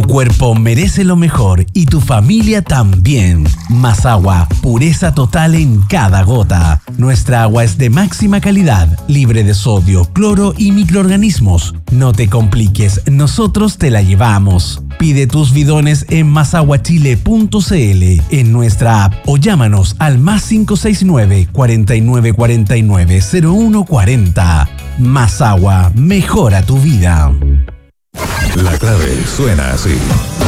cuerpo merece lo mejor y tu familia también. Masagua, pureza total en cada gota. Nuestra agua es de máxima calidad, libre de sodio, cloro y microorganismos. No te compliques, nosotros te la llevamos. Pide tus bidones en masaguachile.cl, en nuestra app o llámanos al +569 4949 0140. Masagua, mejora tu vida. La clave suena así.